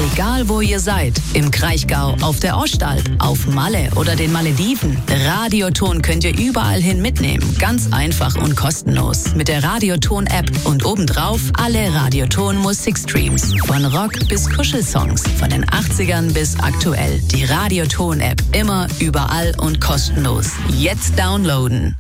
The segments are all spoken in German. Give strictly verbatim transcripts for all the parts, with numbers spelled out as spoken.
Egal wo ihr seid, im Kraichgau, auf der Ostalb, auf Malle oder den Malediven, Radioton könnt ihr überall hin mitnehmen. Ganz einfach und kostenlos. Mit der Radioton-App und obendrauf alle Radioton-Musikstreams. Von Rock bis Kuschelsongs, von den achtzigern bis aktuell. Die Radioton-App immer, überall und kostenlos. Jetzt downloaden.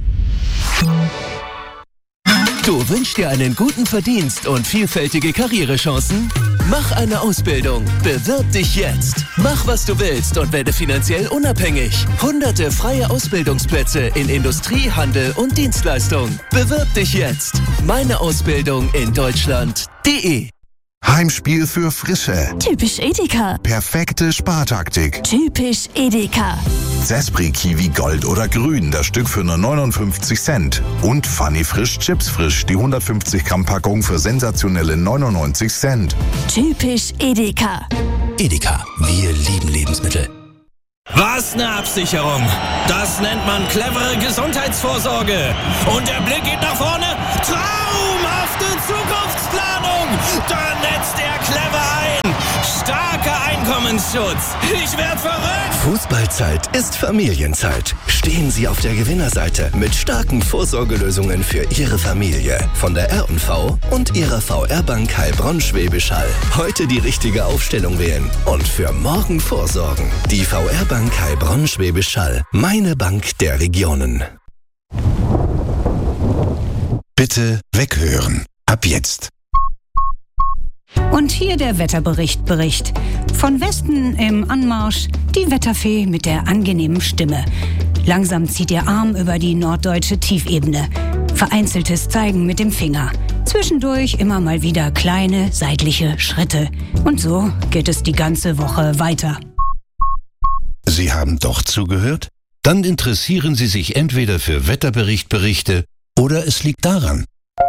Du wünschst dir einen guten Verdienst und vielfältige Karrierechancen? Mach eine Ausbildung. Bewirb dich jetzt. Mach, was du willst und werde finanziell unabhängig. Hunderte freie Ausbildungsplätze in Industrie, Handel und Dienstleistung. Bewirb dich jetzt. Meine Ausbildung in Deutschland.de. Heimspiel für Frische. Typisch Edeka. Perfekte Spartaktik. Typisch Edeka. Zespri Kiwi Gold oder Grün, das Stück für nur neunundfünfzig Cent. Und Funny Frisch Chips Frisch, die hundertfünfzig Gramm Packung für sensationelle neunundneunzig Cent. Typisch Edeka. Edeka, wir lieben Lebensmittel. Was eine Absicherung! Das nennt man clevere Gesundheitsvorsorge. Und der Blick geht nach vorne. Traumhafte Zukunftsplanung! Da netzt er clever ein. Starker Einkommensschutz. Ich werd verrückt! Fußballzeit ist Familienzeit. Stehen Sie auf der Gewinnerseite mit starken Vorsorgelösungen für Ihre Familie. Von der R und V und Ihrer V R-Bank Heilbronn-Schwäbisch Hall. Heute die richtige Aufstellung wählen und für morgen vorsorgen. Die V R-Bank Heilbronn-Schwäbisch Hall. Meine Bank der Regionen. Bitte weghören. Ab jetzt. Und hier der Wetterbericht Bericht. Von Westen im Anmarsch die Wetterfee mit der angenehmen Stimme. Langsam zieht ihr Arm über die norddeutsche Tiefebene. Vereinzeltes Zeigen mit dem Finger. Zwischendurch immer mal wieder kleine seitliche Schritte. Und so geht es die ganze Woche weiter. Sie haben doch zugehört? Dann interessieren Sie sich entweder für Wetterberichtberichte oder es liegt daran.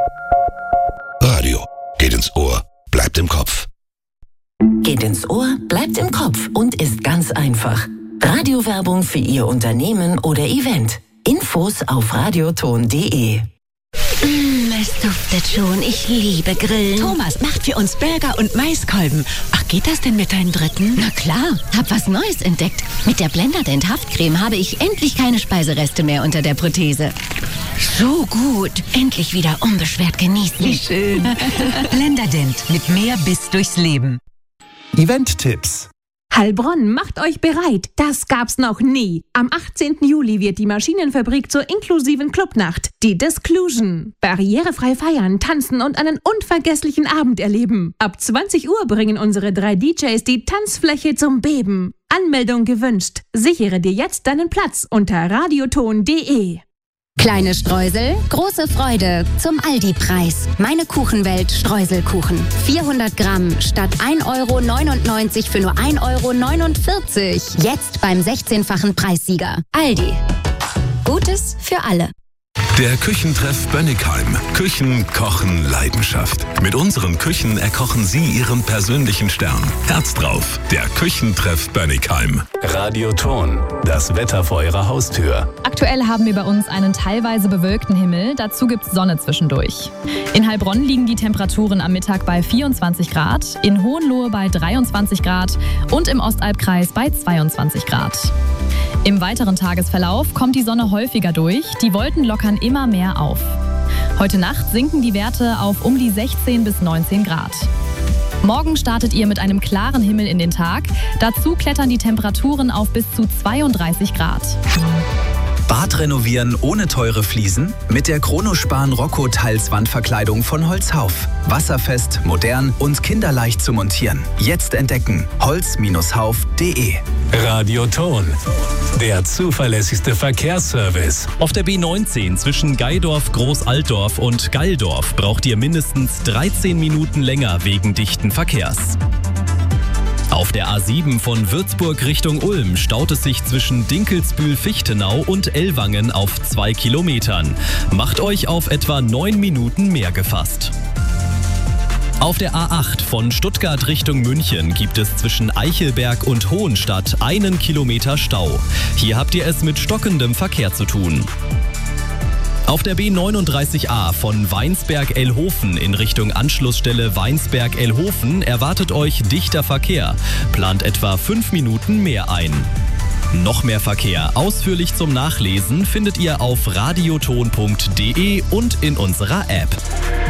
Radio geht ins Ohr, bleibt im Kopf. Geht ins Ohr, bleibt im Kopf und ist ganz einfach. Radiowerbung für Ihr Unternehmen oder Event. Infos auf radioton punkt de. Mm, es duftet schon. Ich liebe Grillen. Thomas macht für uns Burger und Maiskolben. Ach, geht das denn mit deinen Dritten? Na klar, hab was Neues entdeckt. Mit der Blenderdent Haftcreme habe ich endlich keine Speisereste mehr unter der Prothese. So gut. Endlich wieder unbeschwert genießen. Wie schön. Blenderdent mit mehr Biss durchs Leben. Event-Tipps. Heilbronn, macht euch bereit, das gab's noch nie. Am achtzehnten Juli wird die Maschinenfabrik zur inklusiven Clubnacht, die Disclusion. Barrierefrei feiern, tanzen und einen unvergesslichen Abend erleben. Ab zwanzig Uhr bringen unsere drei D Js die Tanzfläche zum Beben. Anmeldung gewünscht. Sichere dir jetzt deinen Platz unter radioton punkt de. Kleine Streusel, große Freude zum Aldi-Preis. Meine Kuchenwelt Streuselkuchen. vierhundert Gramm statt ein Euro neunundneunzig für nur ein Euro neunundvierzig. Jetzt beim sechzehnfachen Preissieger. Aldi. Gutes für alle. Der Küchentreff Bönnigheim. Küchen, Kochen, Leidenschaft. Mit unseren Küchen erkochen Sie Ihren persönlichen Stern. Herz drauf, der Küchentreff Bönnigheim. Radioton, das Wetter vor Ihrer Haustür. Aktuell haben wir bei uns einen teilweise bewölkten Himmel, dazu gibt's Sonne zwischendurch. In Heilbronn liegen die Temperaturen am Mittag bei vierundzwanzig Grad, in Hohenlohe bei dreiundzwanzig Grad und im Ostalbkreis bei zweiundzwanzig Grad. Im weiteren Tagesverlauf kommt die Sonne häufiger durch, die Wolken lockern immer mehr auf. Heute Nacht sinken die Werte auf um die sechzehn bis neunzehn Grad. Morgen startet ihr mit einem klaren Himmel in den Tag, dazu klettern die Temperaturen auf bis zu zweiunddreißig Grad. Bad renovieren ohne teure Fliesen? Mit der Chronospan Rocco Teilswandverkleidung von Holzhauf. Wasserfest, modern und kinderleicht zu montieren. Jetzt entdecken. holz Bindestrich hauf punkt de. Radioton, der zuverlässigste Verkehrsservice. Auf der B neunzehn zwischen Gaidorf, Großaltdorf und Galldorf braucht ihr mindestens dreizehn Minuten länger wegen dichten Verkehrs. Auf der A sieben von Würzburg Richtung Ulm staut es sich zwischen Dinkelsbühl-Fichtenau und Ellwangen auf zwei Kilometern. Macht euch auf etwa neun Minuten mehr gefasst. Auf der A acht von Stuttgart Richtung München gibt es zwischen Eichelberg und Hohenstadt einen Kilometer Stau. Hier habt ihr es mit stockendem Verkehr zu tun. Auf der B neununddreißig A von Weinsberg-Elhofen in Richtung Anschlussstelle Weinsberg-Elhofen erwartet euch dichter Verkehr. Plant etwa fünf Minuten mehr ein. Noch mehr Verkehr ausführlich zum Nachlesen findet ihr auf radioton punkt de und in unserer App.